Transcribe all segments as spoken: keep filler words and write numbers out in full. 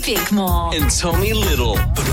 Bickmore. And Tommy Little.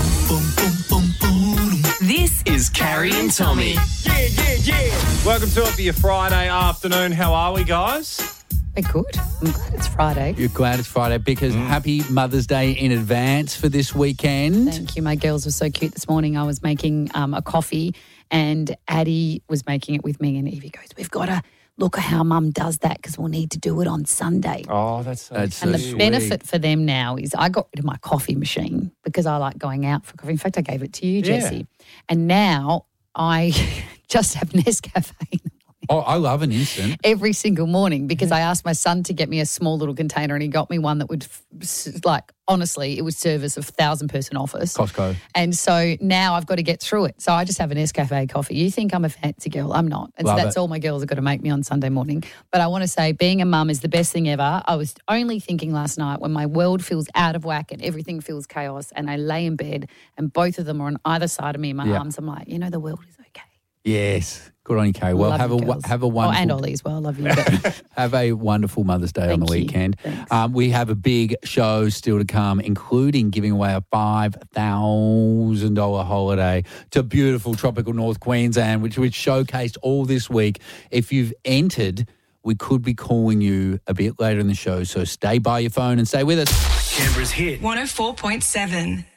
This is Carrie and Tommy. Yeah, yeah, yeah. Welcome to it for your Friday afternoon. How are we, guys? We're good. I'm glad it's Friday. You're glad it's Friday because happy Mother's Day in advance for this weekend. Thank you. My girls were so cute this morning. I was making um, a coffee and Addie was making it with me and Evie goes, we've got to look at how Mum does that because we'll need to do it on Sunday. Oh, that's so That's And so the sweet. benefit for them now is I got rid of my coffee machine because I like going out for coffee. In fact, I gave it to you, Yeah. Jessie. And now I just have Nescafe Oh, I love an instant. every single morning because I asked my son to get me a small little container and he got me one that would, f- like, honestly, it would service a thousand-person office. Costco. And so now I've got to get through it. So I just have an Nescafe coffee. You think I'm a fancy girl. I'm not. And so Love that's it. all my girls are going to make me on Sunday morning. But I want to say being a mum is the best thing ever. I was only thinking last night when my world feels out of whack and everything feels chaos and I lay in bed and both of them are on either side of me in my Yeah. arms, I'm like, you know, the world is okay. Yes. Good on you, Kay. Well, Love have you, a girls. have a Oh, wonderful and Ollie as well. I love you. But have a wonderful Mother's Day on Thank the you. weekend. Thanks. Um, we have a big show still to come, including giving away a five thousand dollars holiday to beautiful tropical North Queensland, which we showcased all this week. If you've entered, we could be calling you a bit later in the show, so stay by your phone and stay with us. Canberra's hit. one oh four point seven.